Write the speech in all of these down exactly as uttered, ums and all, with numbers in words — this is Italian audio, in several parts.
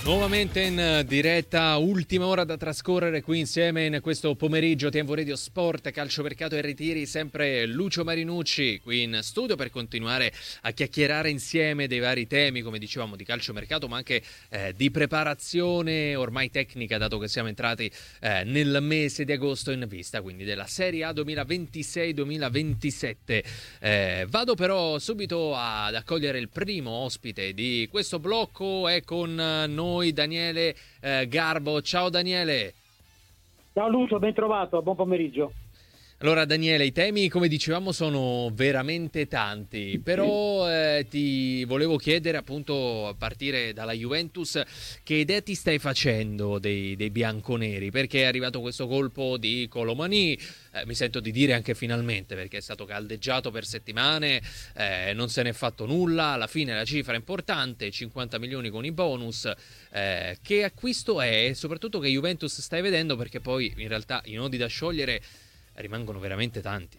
Nuovamente in diretta, ultima ora da trascorrere qui insieme in questo pomeriggio T V Radio Sport, calciomercato e ritiri, sempre Lucio Marinucci qui in studio per continuare a chiacchierare insieme dei vari temi, come dicevamo, di calciomercato ma anche eh, di preparazione ormai tecnica, dato che siamo entrati eh, nel mese di agosto in vista quindi della Serie A duemilaventisei duemilaventisette. Eh, vado però subito ad accogliere il primo ospite di questo blocco, è con noi Daniele eh, Garbo. Ciao Daniele. Ciao Lucio, ben trovato, buon pomeriggio. Allora Daniele, i temi come dicevamo sono veramente tanti, però eh, ti volevo chiedere appunto, a partire dalla Juventus, che idea ti stai facendo dei, dei bianconeri, perché è arrivato questo colpo di Kolo Muani, eh, mi sento di dire anche finalmente, perché è stato caldeggiato per settimane, eh, non se n'è fatto nulla, alla fine la cifra è importante, cinquanta milioni con i bonus. Eh, che acquisto è e soprattutto che Juventus stai vedendo, perché poi in realtà i nodi da sciogliere rimangono veramente tanti.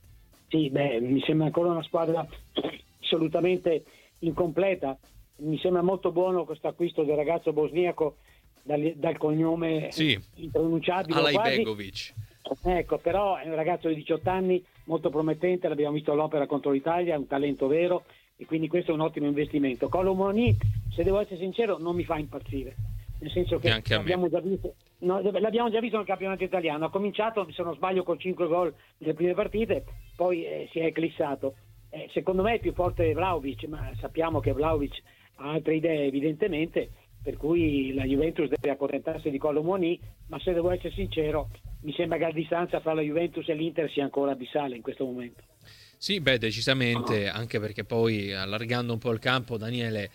Sì, beh, mi sembra ancora una squadra assolutamente incompleta. Mi sembra molto buono questo acquisto del ragazzo bosniaco dal, dal cognome sì, impronunciabile Alajbegovic. Ecco, però è un ragazzo di diciotto anni molto promettente, l'abbiamo visto all'opera contro l'Italia, è un talento vero e quindi questo è un ottimo investimento. Kolo Muani, se devo essere sincero, non mi fa impazzire, nel senso che l'abbiamo già visto No, l'abbiamo già visto nel campionato italiano, ha cominciato, se non sbaglio, con cinque gol nelle prime partite, poi eh, si è eclissato. Eh, secondo me è più forte Vlahovic, ma sappiamo che Vlahovic ha altre idee evidentemente, per cui la Juventus deve accontentarsi di Kolo Muani, ma se devo essere sincero mi sembra che la distanza fra la Juventus e l'Inter sia ancora abissale in questo momento. Sì, beh, decisamente, anche perché poi allargando un po' il campo, Daniele,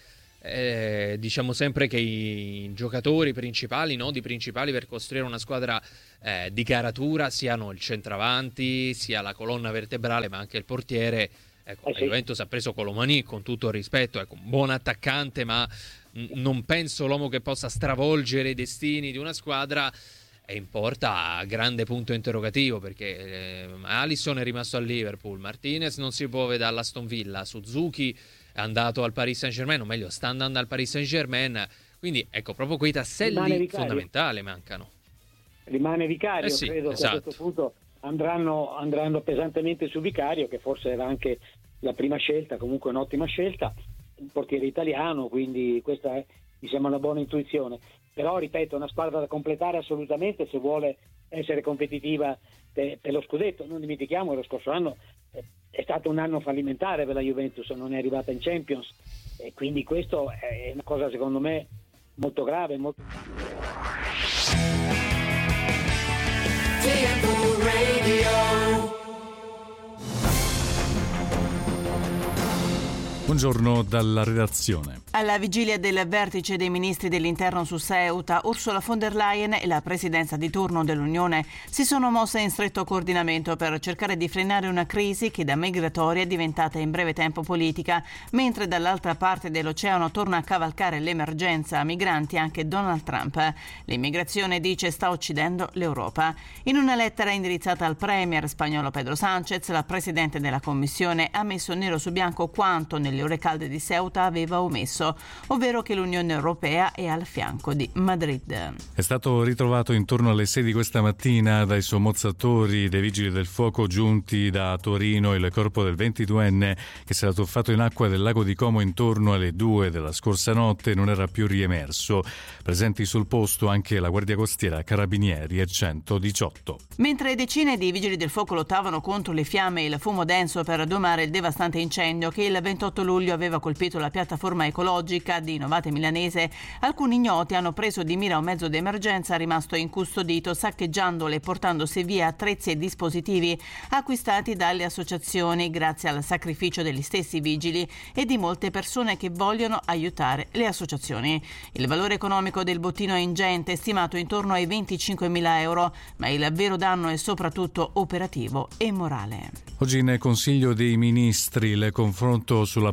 Eh, diciamo sempre che i giocatori principali, i nodi principali per costruire una squadra eh, di caratura siano il centravanti, sia la colonna vertebrale, ma anche il portiere. Ecco, eh la sì. Juventus ha preso Kolo Muani, con tutto il rispetto, ecco, un buon attaccante, ma n- non penso l'uomo che possa stravolgere i destini di una squadra. E in porta grande punto interrogativo, perché eh, Alisson è rimasto al Liverpool, Martinez non si può vedere all'Aston Villa, Suzuki è andato al Paris Saint-Germain, o meglio sta andando al Paris Saint-Germain, quindi ecco, proprio quei tasselli fondamentali mancano. Rimane Vicario, eh sì, credo esatto. che a questo punto andranno, andranno pesantemente su Vicario, che forse era anche la prima scelta, comunque un'ottima scelta, un portiere italiano, quindi questa è, mi sembra una buona intuizione. Però ripeto, è una squadra da completare assolutamente se vuole essere competitiva per, per lo scudetto. Non dimentichiamo che lo scorso anno eh, è stato un anno fallimentare per la Juventus, non è arrivata in Champions e quindi questo è una cosa secondo me molto grave. Molto... T V Radio. Buongiorno dalla redazione. Alla vigilia del vertice dei ministri dell'interno su Ceuta, Ursula von der Leyen e la presidenza di turno dell'Unione si sono mosse in stretto coordinamento per cercare di frenare una crisi che da migratoria è diventata in breve tempo politica, mentre dall'altra parte dell'oceano torna a cavalcare l'emergenza migranti anche Donald Trump. L'immigrazione, dice, sta uccidendo l'Europa. In una lettera indirizzata al premier spagnolo Pedro Sánchez, la presidente della Commissione ha messo nero su bianco quanto nelle ore calde di Ceuta aveva omesso, ovvero che l'Unione Europea è al fianco di Madrid. È stato ritrovato intorno alle sei di questa mattina dai sommozzatori dei vigili del fuoco giunti da Torino il corpo del ventiduenne che si era tuffato in acqua del lago di Como intorno alle due della scorsa notte e non era più riemerso. Presenti sul posto anche la Guardia Costiera, Carabinieri e centodiciotto. Mentre decine di vigili del fuoco lottavano contro le fiamme e il fumo denso per domare il devastante incendio che il ventotto luglio aveva colpito la piattaforma ecologica di Novate Milanese, alcuni ignoti hanno preso di mira un mezzo d'emergenza rimasto incustodito, saccheggiandolo e portandosi via attrezzi e dispositivi acquistati dalle associazioni grazie al sacrificio degli stessi vigili e di molte persone che vogliono aiutare le associazioni. Il valore economico del bottino è ingente, stimato intorno ai venticinquemila euro, ma il vero danno è soprattutto operativo e morale. Oggi nel Consiglio dei Ministri il confronto sulla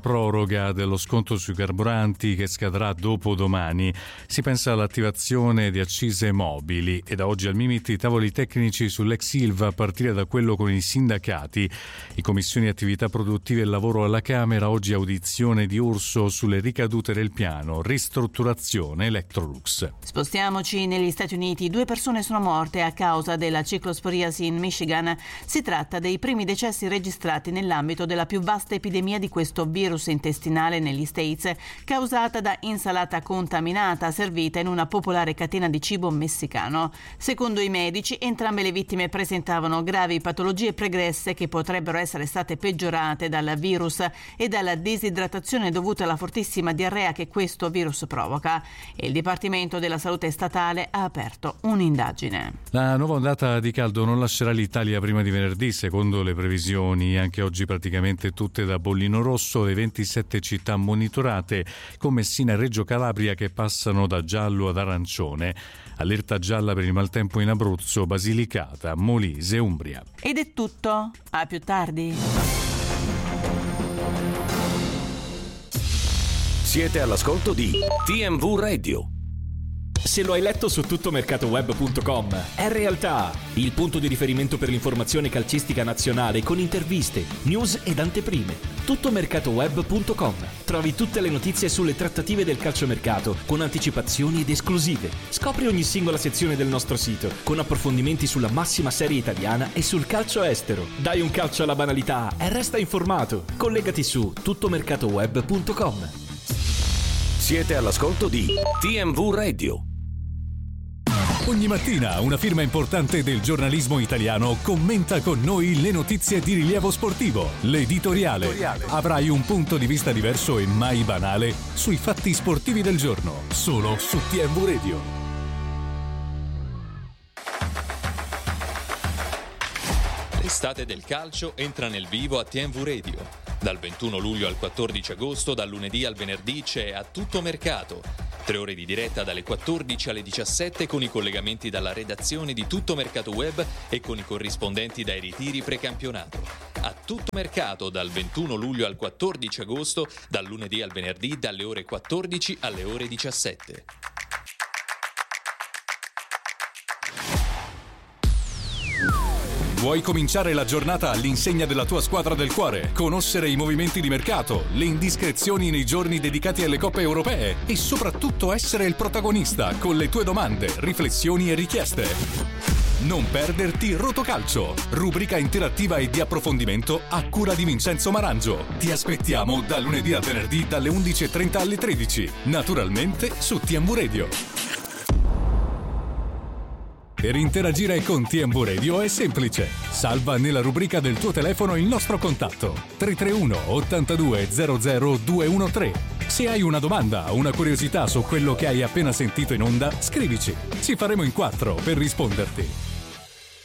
proroga dello sconto sui carburanti che scadrà dopo domani. Si pensa all'attivazione di accise mobili e da oggi al Mimit i tavoli tecnici sull'ex Ilva a partire da quello con i sindacati. I commissioni attività produttive e lavoro alla Camera, oggi audizione di Urso sulle ricadute del piano ristrutturazione Electrolux. Spostiamoci negli Stati Uniti. Due persone sono morte a causa della ciclosporiasi in Michigan. Si tratta dei primi decessi registrati nell'ambito della più vasta epidemia di questo virus intestinale negli States, causata da insalata contaminata servita in una popolare catena di cibo messicano. Secondo i medici, entrambe le vittime presentavano gravi patologie pregresse che potrebbero essere state peggiorate dal virus e dalla disidratazione dovuta alla fortissima diarrea che questo virus provoca. E il Dipartimento della Salute statale ha aperto un'indagine. La nuova ondata di caldo non lascerà l'Italia prima di venerdì, secondo le previsioni. Anche oggi praticamente tutte da bollino rosso, le ventisette città monitorate, con Messina e Reggio Calabria che passano da giallo ad arancione. Allerta gialla per il maltempo in Abruzzo, Basilicata, Molise, Umbria. Ed è tutto. A più tardi. Siete all'ascolto di T M V Radio. Se lo hai letto su tuttomercatoweb punto com, è realtà, il punto di riferimento per l'informazione calcistica nazionale con interviste, news ed anteprime. tuttomercatoweb punto com. Trovi tutte le notizie sulle trattative del calciomercato con anticipazioni ed esclusive. Scopri ogni singola sezione del nostro sito con approfondimenti sulla massima serie italiana e sul calcio estero. Dai un calcio alla banalità e resta informato. Collegati su tuttomercatoweb punto com. Siete all'ascolto di T M V Radio. Ogni mattina una firma importante del giornalismo italiano commenta con noi le notizie di rilievo sportivo. L'editoriale. Avrai un punto di vista diverso e mai banale sui fatti sportivi del giorno, solo su T M V Radio. L'estate del calcio entra nel vivo a T M V Radio. Dal ventuno luglio al quattordici agosto, dal lunedì al venerdì c'è A Tutto Mercato. Tre ore di diretta dalle quattordici alle diciassette con i collegamenti dalla redazione di Tutto Mercato Web e con i corrispondenti dai ritiri precampionato. A Tutto Mercato dal ventuno luglio al quattordici agosto, dal lunedì al venerdì dalle ore quattordici alle ore diciassette. Vuoi cominciare la giornata all'insegna della tua squadra del cuore? Conoscere i movimenti di mercato, le indiscrezioni nei giorni dedicati alle coppe europee e soprattutto essere il protagonista con le tue domande, riflessioni e richieste. Non perderti Rotocalcio, rubrica interattiva e di approfondimento a cura di Vincenzo Marangio. Ti aspettiamo da lunedì al venerdì dalle undici e trenta alle tredici, naturalmente su T M V Radio. Per interagire con T M V Radio è semplice. Salva nella rubrica del tuo telefono il nostro contatto tre tre uno ottantadue zero zero due uno tre. Se hai una domanda o una curiosità su quello che hai appena sentito in onda, scrivici. Ci faremo in quattro per risponderti.